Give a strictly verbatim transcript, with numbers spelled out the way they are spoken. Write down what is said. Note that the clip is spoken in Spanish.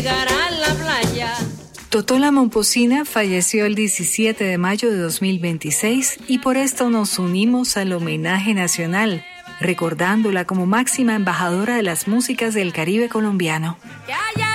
Totó La Momposina falleció el diecisiete de mayo de dos mil veintiséis y por esto nos unimos al homenaje nacional, recordándola como máxima embajadora de las músicas del Caribe colombiano. ¡Ya, ya!